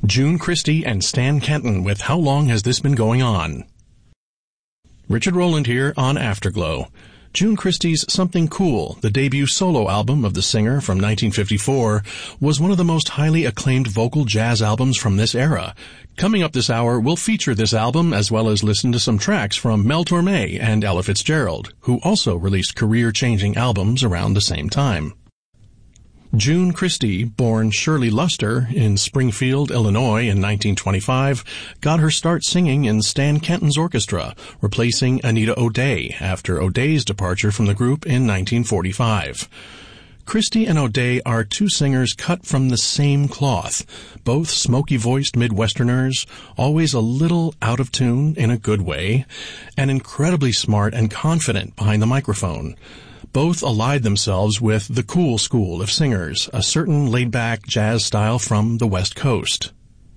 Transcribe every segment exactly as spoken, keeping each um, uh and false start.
June Christy and Stan Kenton with How Long Has This Been Going On? Richard Rowland here on Afterglow. June Christy's Something Cool, the debut solo album of the singer from nineteen fifty-four, was one of the most highly acclaimed vocal jazz albums from this era. Coming up this hour, we'll feature this album as well as listen to some tracks from Mel Torme and Ella Fitzgerald, who also released career-changing albums around the same time. June Christy, born Shirley Luster in Springfield, Illinois in nineteen twenty-five, got her start singing in Stan Kenton's orchestra, replacing Anita O'Day after O'Day's departure from the group in nineteen forty-five. Christy and O'Day are two singers cut from the same cloth, both smoky-voiced Midwesterners, always a little out of tune in a good way, and incredibly smart and confident behind the microphone. Both allied themselves with the cool school of singers, a certain laid-back jazz style from the West Coast.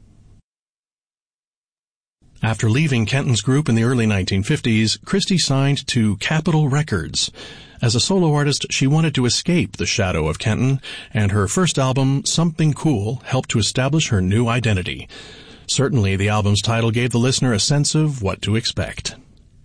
After leaving Kenton's group in the early nineteen fifties, Christy signed to Capitol Records. As a solo artist, she wanted to escape the shadow of Kenton, and her first album, Something Cool, helped to establish her new identity. Certainly, the album's title gave the listener a sense of what to expect.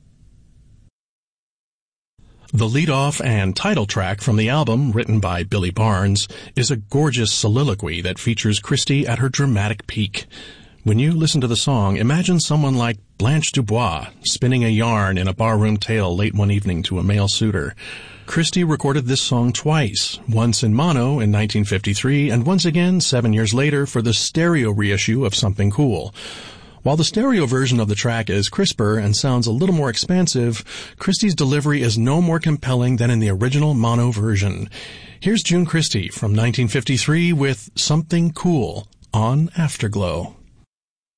The lead-off and title track from the album, written by Billy Barnes, is a gorgeous soliloquy that features Christy at her dramatic peak. When you listen to the song, imagine someone like Blanche Dubois spinning a yarn in a barroom tale late one evening to a male suitor. Christy recorded this song twice, once in mono in nineteen fifty-three and once again seven years later for the stereo reissue of Something Cool. While the stereo version of the track is crisper and sounds a little more expansive, Christy's delivery is no more compelling than in the original mono version. Here's June Christy from nineteen fifty-three with Something Cool on Afterglow.